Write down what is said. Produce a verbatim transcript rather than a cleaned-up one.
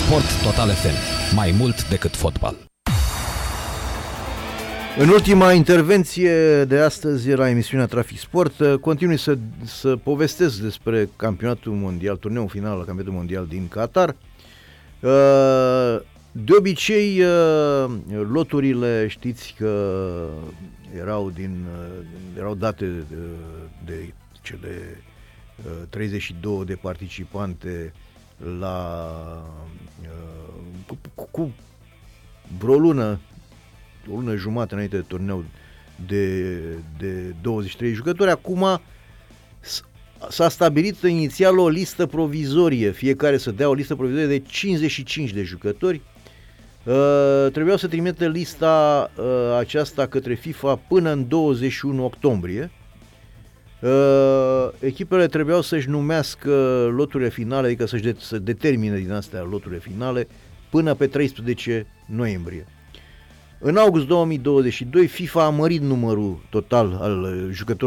Sport Total F M. Mai mult decât fotbal. În ultima intervenție de astăzi la emisiunea Trafic Sport, continui să, să povestesc despre campionatul mondial, turneul final la campionatul mondial din Qatar. De obicei, loturile, știți că erau, din, erau date de, de cele treizeci și două de participante la cu, cu, cu vreo lună, o lună jumătate înainte de turneu, de, de douăzeci și trei jucători. Acum s-a stabilit inițial o listă provizorie, fiecare să dea o listă provizorie de cincizeci și cinci de jucători. Uh, trebuiau să trimită lista uh, aceasta către FIFA până în douăzeci și unu octombrie. Uh, echipele trebuiau să-și numească loturile finale, adică să-și de- să determine din astea loturile finale până pe treisprezece noiembrie. În august două mii douăzeci și doi, FIFA a mărit numărul total al jucătorilor